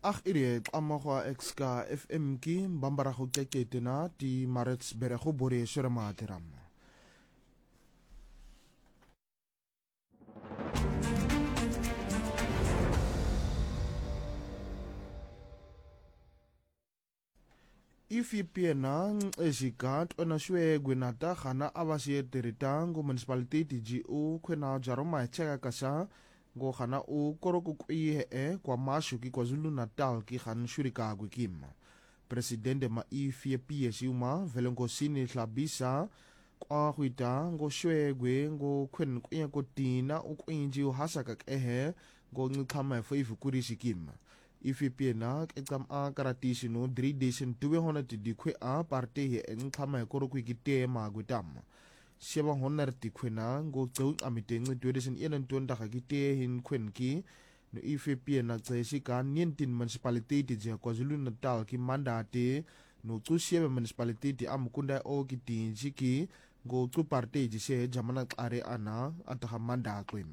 Ag ire amagwa exka FM ki bambara go keketena di marets bere go bore sure materam. IFPN esikat ona shwe gwenata khana abasi teritango municipality GO kwena jaroma cheka kasa go khana u koroku kwihe kwa mashu ki KwaZulu Natal ki khan shurika gwikim. Presidente ma IFP siuma Velengosini Hlabisa kwa huita go shwe gwe go kwen kwiya ko tina u kwinji u hasaka ehe go ngikama fo ifukuri kim. IFPN ekam a karatisi no 3 days 200 dikwe a parte he ngikama ekoro kwikite magwitam. Sheba honar dikwena go tso amiteng 2021 ka kite hin kwenki no IFPN tsesi ka 19 municipality je KwaZulu Natal ki mandate no tsu sheba municipality amkunda o kitinji ki go tsu parte je se jamana are ana ataha mandakwem.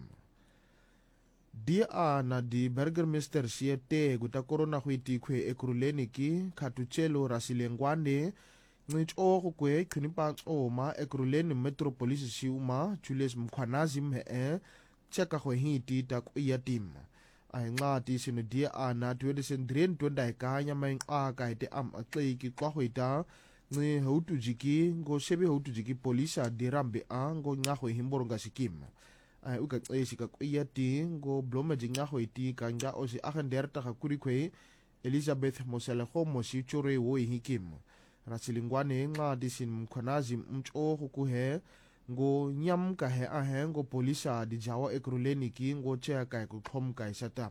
Dia na di burgermeester siete guta corona huiti kwe ekruleni ki katuchelo rasilengwane ngicho kwe kunipa oma ekruleni metropolis siuma Julius Mkhwanazi mhe cheka kwe hiti ta kuya tim ay nga ti sinu dia na 2023 ka nya mai ka ite am atlei ki kwa huita ngi hotu jiki go shebe hotu jiki polisa dirambe ngo nga kwe himboronga sikim ay uka tsesi ka kuya ti go blome jinga hoiti ka nga osi agenderta ka kuri kwe Elizabeth Moseleho mosi chore wo hikim rasilingwane nga disin Mkhwanazi mcho kuhe ngo nyam ka he ahe ngo polisa di jawa ekruleni ki ngo chea ka ku khom ka satam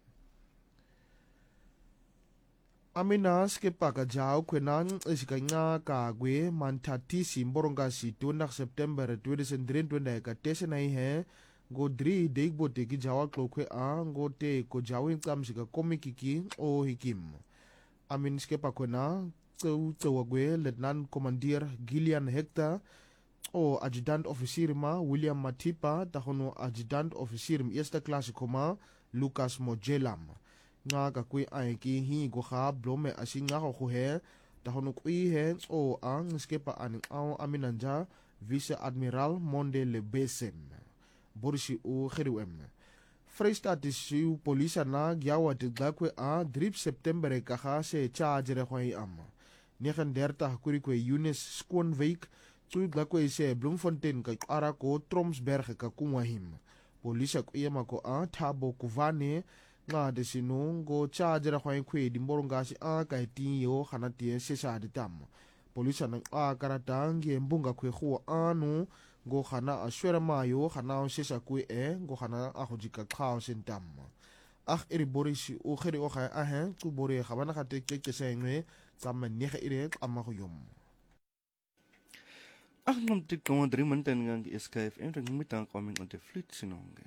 Aminas ke paka jaw kwenan isikanya ka gwe mantati simboronga si 2 September 2023 ka tese na he go 3 degbo te ki jawa klokwe ngo te ko jawin kam sika komiki ki o hikim Amin ke pakona tso gwe Lieutenant Commander Gillian Hector o adjutant officer ma William Matipa tahono adjutant officer eerste klasse koma Lucas Mojelam nga ka kwi aiki hi go kha blome asinga go he tahono kwi he o ang skepa an au aminanja vice admiral Monde Lebesem Borisi o khiriwem Freestad issue polisa na gyawa te gakwe 3 September ka kha se charge re khoi am 39 kuri kwe Eunice Skoonwyk tsu gakwe se Bloemfontein ka ara ko Tromsberg ka kumwahim polisa ko yema ko Thabo Kuvane nga de sinungo charge ra khoi kwe dimboronga si ka ti yo khana tie se sa ditam polisa na karatangi mbunga kwe kho anu go khana ashwera mayo khana se sa kwe go khana ahojika khao sentam iri Boris o khiri o kha tsu bore khabana kha te sengwe tsamma ne ire amago yom nom te kom 3 minute ngang SKFM ring mitang coming on the fleet sinonge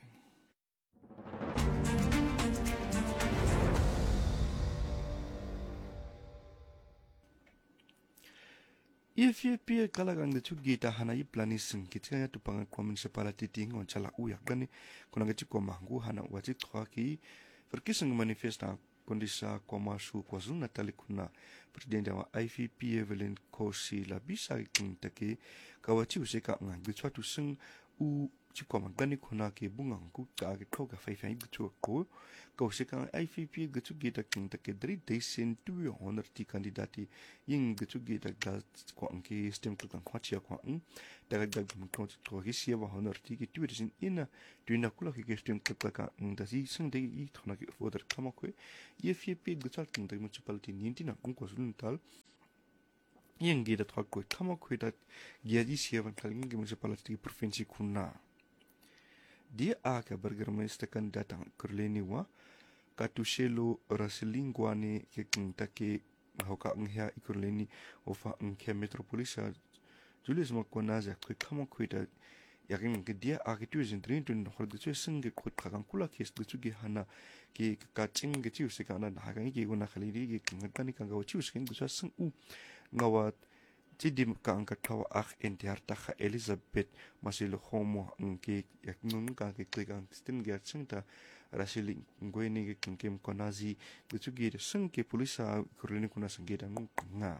IFP kalagang de chugita hana I planising kitya tu pang municipality ting on chala uyak gani kunang chi ko mangu hana wachi khaki verkiesing manifesta kondisa komasu KwaZulu Natal kuna president wa IFP Evelyn Kosi Labisa kintake kawachi useka nga gitswatu sing u chikoma gani kuna ke bungang ku ka ke thoga faifai gitsu ko useka IFP gitsu gita kintake 3 days in 200 kandidati ying gitsu gita gal ko anke stem to kan khachia ko daga daga mukon to hisia wa honor ti ki tuisin ina tuina kula ki stem to ka ndasi sing de I thona ki foder kama ko IFP gitsal kintake municipality nintina ko suluntal ying gita thok ko kama ko da giadi sievan kalin municipality provinsi kuna dia ka burgermeester kandidat kurleni wa katushelo rasilingwane ke kintake hoka ngha ikurleni ofa ngke metropolisa Julius Mkhwanazi ko kama ko da yakin ke dia a ke tuisin trin tun khol ge singe ko khakan kula kes ge chugi hana ke ka ching ge chiu se kana ha kan ge gona khali ge ngani kan ga chiu se ge sing u ngawa Tidim ka ang katawa NTR taka Elizabeth masilo homo ang ke yaknun ka ke klik ang stin gertsing ta rasili ngwe ni ke kem konazi gitsugi de sengke polisa kurlini kuna sengeda nga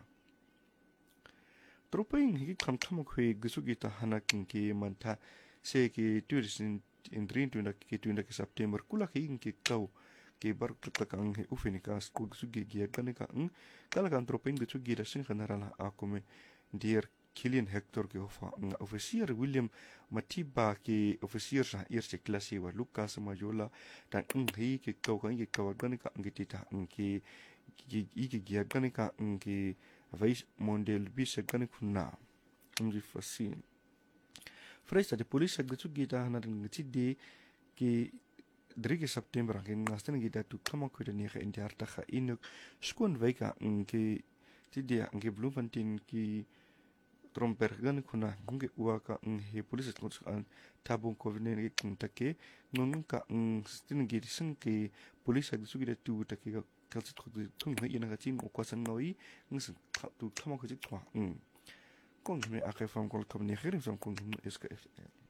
troping hiki kam khwe gitsugi ta hana kinke manta se ke tourism in drin tunda ke September kula ke kau ke bar kang he ufenika school gitsugi ge kanika kala kan troping gitsugi da sing generala akume dear Kilian Hector ke officier William Matiba ke officier sa eerste klasse wa Lucas Majola dan hi ke kau ganika ngitita ke ge ganika ke vice mondel bis ganikuna fasin Freisa de police gitsu gita na ngitide ke 3 September ke ngasten gita tu kama ko de nege in die harta ga inuk skon weika ke tidia ke Bloemfontein ke Tromper gan kuna ngunge uaka he police tngots an tabung kovne ke take ngunga stin gi sing ke police ag sugi de tu take ka kalsit khod tung he ina gatin o kwasan noi ngs tu kama ko jik twa kong me akay fam kol kam ne khirim sam kong SKF